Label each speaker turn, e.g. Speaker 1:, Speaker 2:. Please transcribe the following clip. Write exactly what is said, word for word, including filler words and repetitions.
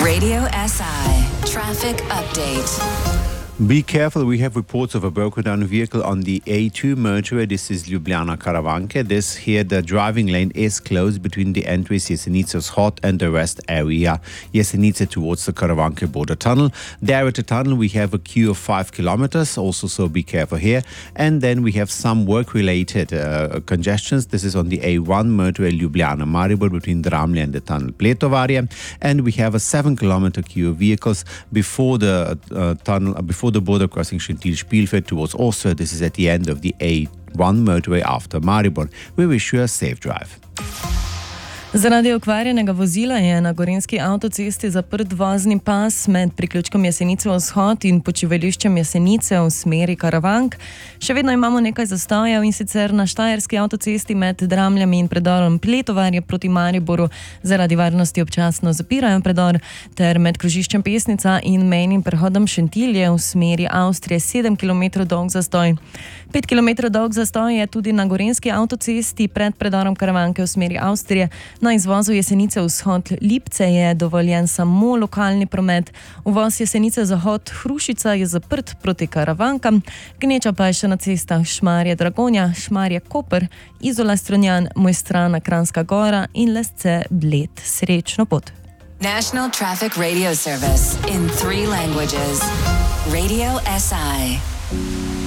Speaker 1: Radio S I Traffic Update.
Speaker 2: Be careful, we have reports of a broken down vehicle on the A two motorway. This is Ljubljana Karavanke. This here, the driving lane is closed between the entries Jesenice Hot and the rest area. Jesenice towards the Karavanke border tunnel. There at the tunnel we have a queue of five kilometers also, so be careful here. And then we have some work related uh, congestions. This is on the A one motorway Ljubljana Maribor between Dramlje and the tunnel Pletovarje. And we have a seven kilometer queue of vehicles before the uh, tunnel, uh, before the border crossing Schentil-Spielfeld towards Austria. This is at the end of the A one motorway after Maribor. We wish you a safe drive.
Speaker 3: Zaradi okvarjenega vozila je na gorenjski avtocesti zaprt vozni pas med priključkom Jesenice Vzhod in počivališčem Jesenice v smeri Karavank. Še vedno imamo nekaj zastojev, in sicer na štajerski avtocesti med Dramljami in predorom Pletovarje proti Mariboru zaradi varnosti občasno zapirajo predor, ter med krožiščem Pesnica in mejnim prehodom Šentilje v smeri Avstrije sedem kilometrov dolg zastoj. pet kilometrov dolg zastoj je tudi na gorenjski avtocesti pred predorom Karavanke v smeri Avstrije. Na izvozu Jesenice Vzhod Lipce je dovoljen samo lokalni promet. Uvoz Jesenice Zahod Hrušica je zaprt proti Karavankam, gneča pa je še na cestah Šmarje Dragonja, Šmarje Koper, Izola Strunjan, Mojstrana Kranjska Gora in Lesce Bled. Srečno pot.
Speaker 1: National Traffic Radio Service in three languages. Radio S I.